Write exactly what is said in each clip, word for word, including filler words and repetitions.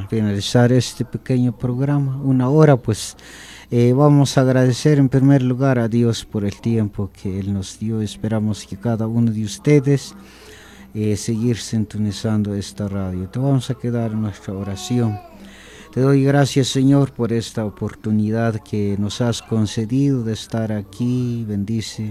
finalizar este pequeño programa, una hora, pues eh, vamos a agradecer en primer lugar a Dios por el tiempo que Él nos dio. Esperamos que cada uno de ustedes eh, seguir sintonizando esta radio. Te vamos a quedar en nuestra oración. Te doy gracias, Señor, por esta oportunidad que nos has concedido de estar aquí. Bendice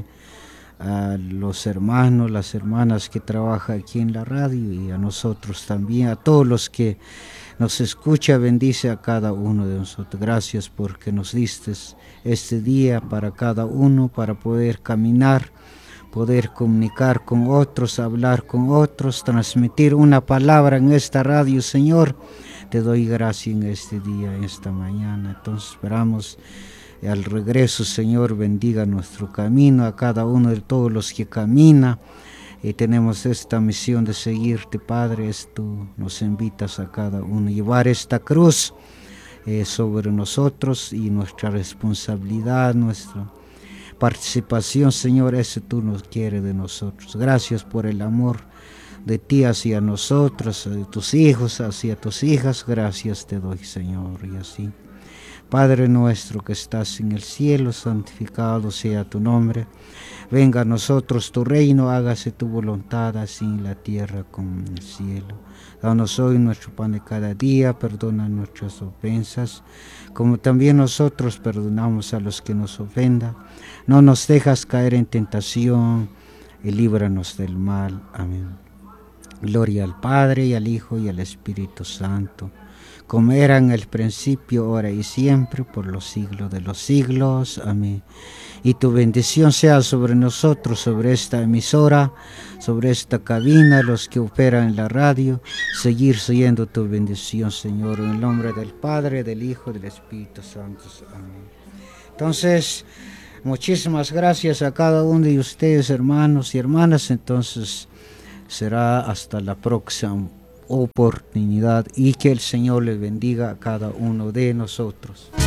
a los hermanos, las hermanas que trabajan aquí en la radio y a nosotros también, a todos los que nos escuchan. Bendice a cada uno de nosotros. Gracias porque nos diste este día para cada uno, para poder caminar, poder comunicar con otros, hablar con otros, transmitir una palabra en esta radio, Señor. Te doy gracias en este día, en esta mañana. Entonces esperamos al regreso, Señor, bendiga nuestro camino, a cada uno de todos los que camina. Y tenemos esta misión de seguirte, Padre. Tú nos invitas a cada uno a llevar esta cruz eh, sobre nosotros y nuestra responsabilidad, nuestra participación, Señor, eso tú nos quieres de nosotros. Gracias por el amor de ti hacia nosotros, de tus hijos, hacia tus hijas. Gracias te doy, Señor, y así. Padre nuestro que estás en el cielo, santificado sea tu nombre. Venga a nosotros tu reino, hágase tu voluntad, así en la tierra como en el cielo. Danos hoy nuestro pan de cada día, perdona nuestras ofensas, como también nosotros perdonamos a los que nos ofendan. No nos dejas caer en tentación, y líbranos del mal. Amén. Gloria al Padre, y al Hijo, y al Espíritu Santo, como era en el principio, ahora y siempre, por los siglos de los siglos. Amén. Y tu bendición sea sobre nosotros, sobre esta emisora, sobre esta cabina, los que operan en la radio, seguir siendo tu bendición, Señor, en el nombre del Padre, del Hijo, del Espíritu Santo. Amén. Entonces, muchísimas gracias a cada uno de ustedes, hermanos y hermanas. Entonces, será hasta la próxima oportunidad y que el Señor les bendiga a cada uno de nosotros.